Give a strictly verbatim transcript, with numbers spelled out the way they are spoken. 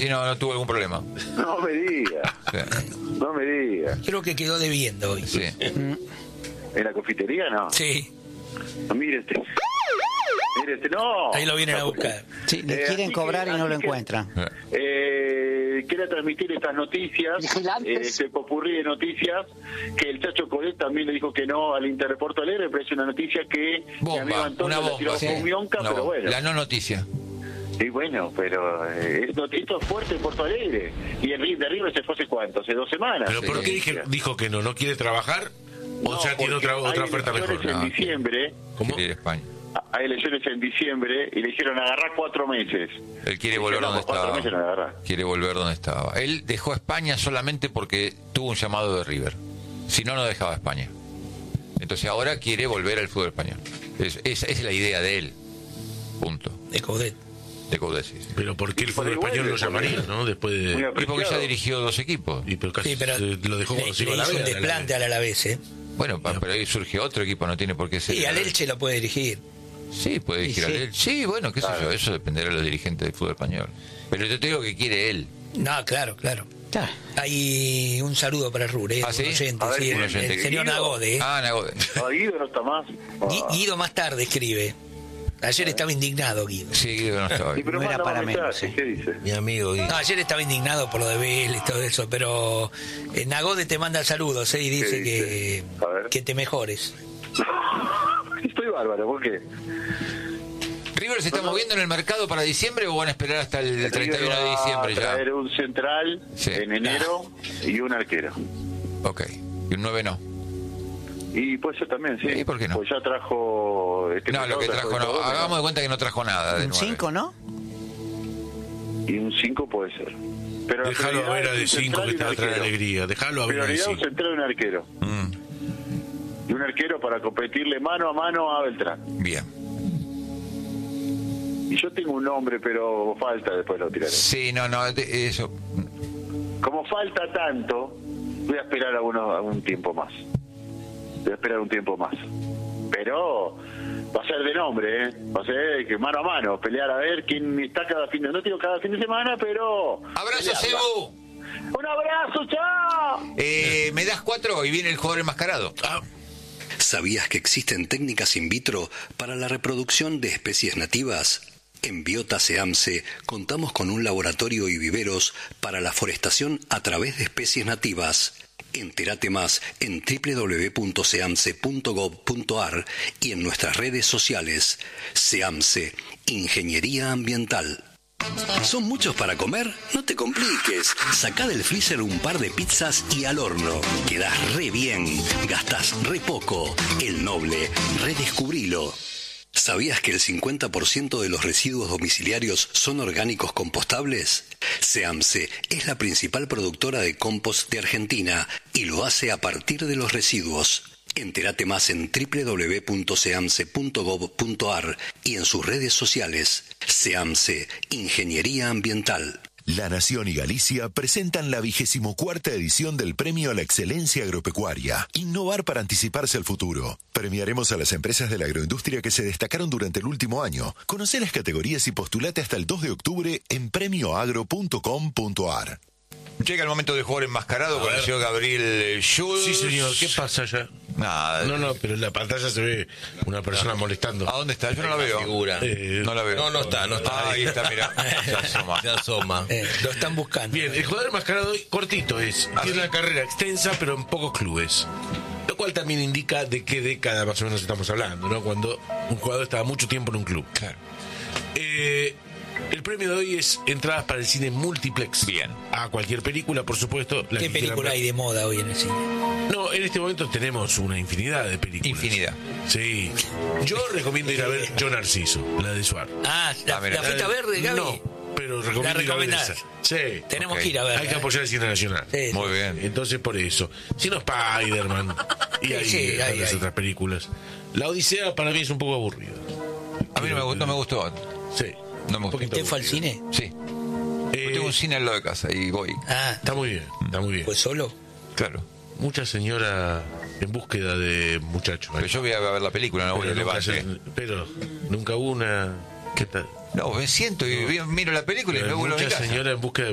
Sí, no, no tuvo algún problema. No me diga. Sí. No me diga. Creo que quedó debiendo hoy. Sí. ¿En la confitería no? Sí. No, mire este. Mire este, no. Ahí lo vienen a buscar. Sí, le Eh, quieren así cobrar que- y no lo así que- encuentran. Eh, quería transmitir estas noticias, Vigilantes. este popurrí de noticias, que el Chacho Colet también le dijo que no al Interreporto Alegre, pero es una noticia que mi amigo Bomba, Antonio una la tiró bomba. sí. con mionca, Una pero bomba. bueno. La no noticia. Sí, bueno, pero eh, es- esto es fuerte en Porto Alegre. Y el Ri- de River se fue hace cuánto, hace dos semanas. ¿Pero por Sí. qué dije- dijo que no? ¿No quiere trabajar? ¿O No, ya tiene porque otra, otra hay oferta elecciones mejor? en No, diciembre, ¿Cómo? Quiere ir a España. hay elecciones en diciembre y le hicieron agarrar cuatro meses. Él quiere Dice, volver no, donde por cuatro meses no estaba. agarra. Quiere volver donde estaba. Él dejó España solamente porque tuvo un llamado de River. Si no, no dejaba España. Entonces ahora quiere volver al fútbol español. Es, esa es la idea de él. Punto. De Coudet. De Coudet, sí, sí. Pero ¿por qué el Por fútbol ahí español vuelve, lo llamaría, porque- no? Después Muy de... Y porque ya apreciado. dirigió dos equipos. Y pero casi Sí, pero se- lo dejó le, cuando se iba le a la hizo un vez. desplante al Alavés, ¿eh? Bueno, pa- pero ahí surgió otro equipo, no tiene por qué ser. Sí, al Elche lo puede dirigir. Sí, puede dirigir Sí, al sí. Elche. Sí, bueno, qué sé yo, eso dependerá de los dirigentes del fútbol español. Pero yo te digo que quiere él. No, claro, claro. Claro. Hay un saludo para Rure, ¿Ah, un sí? oyente, A ver, sí, un el, oyente. el señor Guido. Nagode. ¿eh? Ah, Nagode. No, Guido no está más. Gui- Ah. Guido más tarde escribe. Ayer estaba indignado, Guido. Sí, Guido no estaba Sí, ahí. pero No era manda para más menos, mensajes, sí. ¿qué dice? Mi amigo. No, ayer estaba indignado por lo de Vélez y todo eso, pero eh, Nagode te manda saludos ¿eh? y dice ¿Qué que, dice? A ver. que te mejores. Estoy bárbaro, ¿por qué? ¿River se está moviendo en el mercado para diciembre o van a esperar hasta el treinta y uno de River va diciembre a ya? traer un central Sí. en enero y un arquero. Ok. Y un nueve no. Y pues eso también, sí. ¿Y por qué no? Pues ya trajo... Este No, lo que mercado trajo no. todo, Hagamos de cuenta que no trajo nada. de Un nueve. cinco, ¿no? Y un cinco puede ser. Pero la Déjalo a prioridad ver a es de un cinco central que y te va un a traer arquero. alegría. Déjalo a ver a de Prioridad un cinco. central y un arquero. Mm, Y un arquero para competirle mano a mano a Beltrán. bien. Y yo tengo un nombre, pero falta, después lo tiraré. Sí, no, no, de- eso. Como falta tanto, voy a esperar a, uno, a un tiempo más. Voy a esperar un tiempo más. Pero va a ser de nombre, ¿eh? Va a ser que mano a mano, pelear a ver quién está cada fin de... No digo cada fin de semana, pero... ¡Abrazo, pelearla. Cebu! ¡Un abrazo, chao! Eh, me das cuatro y viene el jugador enmascarado. Ah, ¿Sabías que existen técnicas in vitro para la reproducción de especies nativas? En Biota Seamse contamos con un laboratorio y viveros para la forestación a través de especies nativas. Entérate más en doble u doble u doble u punto seamse punto gob punto ar y en nuestras redes sociales. Seamse, Ingeniería Ambiental. ¿Son muchos para comer? No te compliques. Sacá del freezer un par de pizzas y al horno. Quedás re bien. Gastás re poco. El Noble. Redescubrilo. ¿Sabías que el cincuenta por ciento de los residuos domiciliarios son orgánicos compostables? Seamse es la principal productora de compost de Argentina y lo hace a partir de los residuos. Entérate más en doble u doble u doble u punto seamse punto gob punto ar y en sus redes sociales. Seamse, Ingeniería Ambiental. La Nación y Galicia presentan la vigésimo cuarta edición del Premio a la Excelencia Agropecuaria. Innovar para anticiparse al futuro. Premiaremos a las empresas de la agroindustria que se destacaron durante el último año. Conoce las categorías y postulate hasta el dos de octubre en premio agro punto com punto ar. Llega el momento del jugador enmascarado A con el ver. señor Gabriel Schultz. sí, señor. ¿Qué pasa ya? Nada. No, no, pero en la pantalla se ve una persona molestando. ¿A dónde está? Yo no la veo. Figura. Eh, No la veo. No, no está, no está. Ah, ahí está, mira. Se asoma. Se asoma. Eh, lo están buscando. Bien, el jugador enmascarado hoy, cortito es. ¿Ah, Tiene sí? una carrera extensa, pero en pocos clubes. Lo cual también indica de qué década más o menos estamos hablando, ¿no? Cuando un jugador estaba mucho tiempo en un club. Claro. Eh, el premio de hoy es entradas para el cine multiplex. Bien. A cualquier película, por supuesto. La ¿Qué que película quieran hay ver. de moda hoy en el cine? No, en este momento tenemos una infinidad de películas. Infinidad. Sí. Yo recomiendo ir a ver Yo Narciso, la de Suar. Ah, la, Ah, mira. la fita verde, Gaby. No, pero recomiendo ir a ver recomendás. esa. Sí. Tenemos Ok. que ir a ver. Hay que apoyar el cine nacional. Sí, Muy bien. Entonces por eso. Si no, Spider-Man. Y Sí, ahí sí, están hay, las hay. otras películas. La Odisea para mí es un poco aburrida. A mí no me, gustó, no me gustó. Sí. No me gustó. ¿Usted fue al cine? Sí. Eh, Tengo un cine al lado de casa y voy. Ah, Está muy bien, está muy bien. pues solo. Claro. Mucha señora en búsqueda de muchachos. Pero yo voy a ver la película, no voy a pero, nunca, levantar. se- pero nunca hubo una... ¿Qué tal? No, me siento y vi- miro la película y Pero me vuelvo a mi mucha casa. señora en búsqueda de